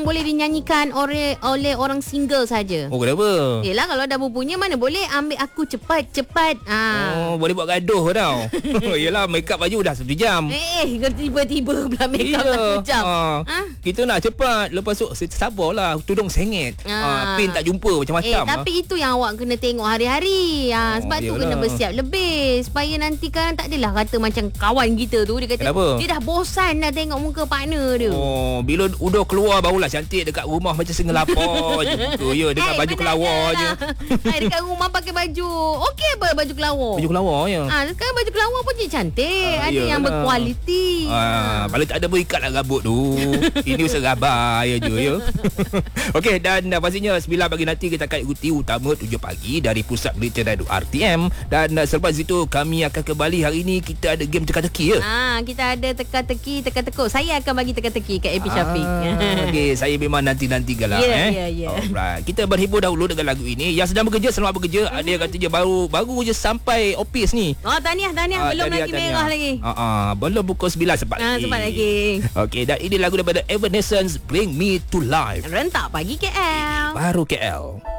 boleh dinyanyikan oleh orang single saja. Oh, kenapa? Yelah, kalau dah berpunya mana boleh ambil aku cepat. Oh, boleh buat gaduh tau. Yelah, make up baju dah 1 jam. Tiba-tiba pula make up 1 jam. Kita nak cepat. Lepas tu sabarlah, tudung sengit. Pin tak jumpa macam-macam. Tapi itu yang awak kena tengok hari-hari. Sebab tu kena bersiap lebih, supaya nanti kan tak adalah kata macam kawan kita tu, dia kata kenapa? Dia dah bosan dah tengok muka partner dia. Oh, bila udah keluar barulah cantik dekat rumah macam singa lapar je. Ya, dengan baju kelawar je. Dekat rumah pakai baju okey apa, baju kelawar. Baju kelawar je. Sekarang baju kelawar pun je cantik. Ada yang berkualiti. Paling tak ada berikat lah rambut tu. Ini usaha rabai je ya. Okey, dan pastinya 9 pagi nanti kita akan ikuti utama 7 pagi dari Pusat Berita Radio RTM. Dan selepas itu kami akan kembali. Hari ini kita ada game teka-teki ya. Kita ada teka-teki, teka-tekuk. Saya akan bagi teka-teki kat AP Syafiq. Okey, saya memang nanti-nanti lah. Alright. Kita berhibur dahulu dengan lagu ini. Yang sedang bekerja, selamat bekerja. Ada yang katanya baru je sampai office ni. Tahniah. Belum lagi merah lagi. Belum pukul 9 sempat lagi. Okey, dan ini lagu daripada Evanescence, Bring Me to Life. Rentak pagi KL. Baru KL.